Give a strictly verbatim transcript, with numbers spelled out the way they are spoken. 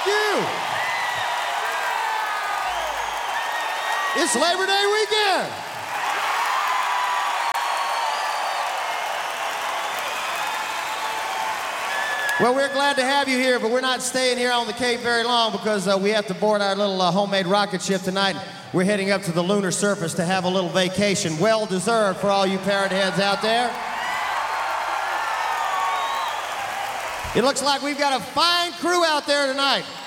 Thank you. It's Labor Day weekend. Well, we're glad to have you here, but we're not staying here on the Cape very long because uh, we have to board our little uh, homemade rocket ship tonight. We're heading up to the lunar surface to have a little vacation. Well deserved for all you parrot heads out there. It looks like we've got a fine crew out there tonight.